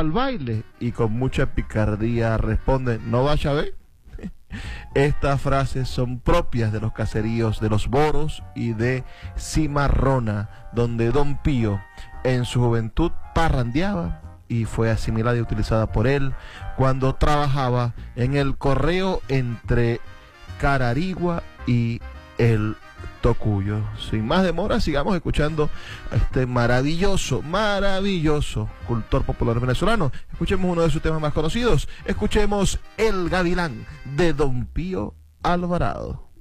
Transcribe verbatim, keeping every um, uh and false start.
para el baile, y con mucha picardía responde, ¿no vaya a ver? Estas frases son propias de los caseríos de Los Boros y de Cimarrona, donde Don Pío en su juventud parrandeaba y fue asimilada y utilizada por él cuando trabajaba en el correo entre Cararigua y el Tocuyo. Sin más demora, sigamos escuchando a este maravilloso, maravilloso cultor popular venezolano. Escuchemos uno de sus temas más conocidos. Escuchemos El Gavilán de Don Pío Alvarado.